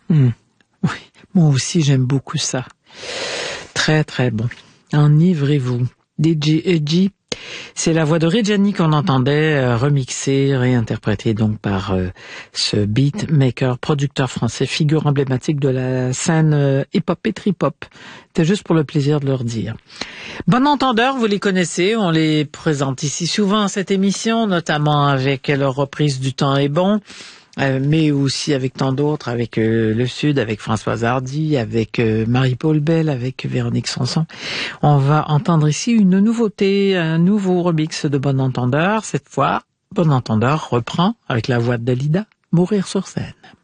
Oui, moi aussi j'aime beaucoup ça. Très très bon. Enivrez-vous. DJ Edgy, c'est la voix de Reggiani qu'on entendait remixée, réinterprétée donc par ce beatmaker, producteur français, figure emblématique de la scène hip-hop et trip-hop. C'était juste pour le plaisir de leur dire. Bon entendeur, vous les connaissez, on les présente ici souvent à cette émission, notamment avec leur reprise du Temps est bon, mais aussi avec tant d'autres, avec le Sud, avec Françoise Hardy, avec Marie-Paul Bell, avec Véronique Sanson. On va entendre ici une nouveauté, un nouveau remix de Bon Entendeur. Cette fois, Bon Entendeur reprend, avec la voix de Dalida, Mourir sur scène.